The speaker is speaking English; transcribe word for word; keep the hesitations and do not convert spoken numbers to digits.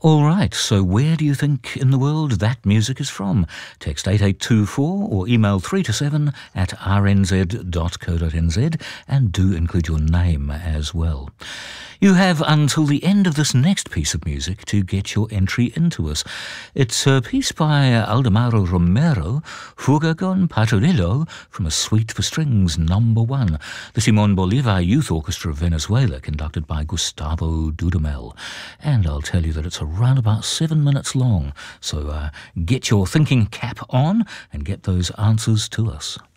All right, so where do you think in the world that music is from? Text eight eight two four or email three to seven at r n z dot co dot n z and do include your name as well. You have until the end of this next piece of music to get your entry into us. It's a piece by Aldemaro Romero, Fuga con Paturillo, from a Suite for Strings number one, the Simon Bolivar Youth Orchestra of Venezuela, conducted by Gustavo Dudamel. And I'll tell you that it's around about seven minutes long, so uh, get your thinking cap on and get those answers to us.